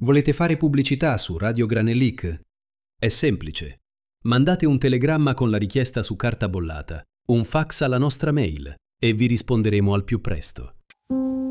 Volete fare pubblicità su Radio Granelic? È semplice. Mandate un telegramma con la richiesta su carta bollata, un fax alla nostra mail e vi risponderemo al più presto.